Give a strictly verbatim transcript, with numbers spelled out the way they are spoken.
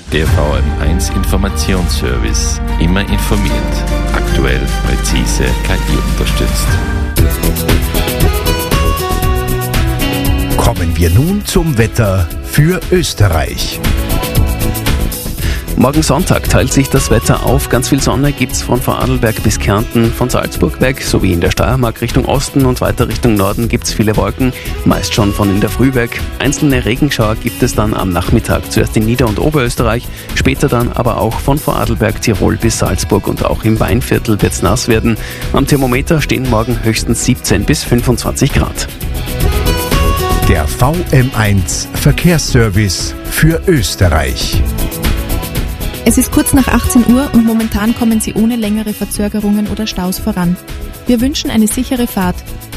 Der V M eins Informationsservice. Immer informiert. Aktuell, präzise, K I-unterstützt. Kommen wir nun zum Wetter für Österreich. Morgen Sonntag teilt sich das Wetter auf. Ganz viel Sonne gibt's von Vorarlberg bis Kärnten, von Salzburg weg, sowie in der Steiermark Richtung Osten und weiter Richtung Norden gibt's viele Wolken, meist schon von in der Früh weg. Einzelne Regenschauer gibt es dann am Nachmittag, zuerst in Nieder- und Oberösterreich, später dann aber auch von Vorarlberg, Tirol bis Salzburg und auch im Weinviertel wird's nass werden. Am Thermometer stehen morgen höchstens siebzehn bis fünfundzwanzig Grad. Der V M eins Verkehrsservice für Österreich. Es ist kurz nach achtzehn Uhr und momentan kommen Sie ohne längere Verzögerungen oder Staus voran. Wir wünschen eine sichere Fahrt.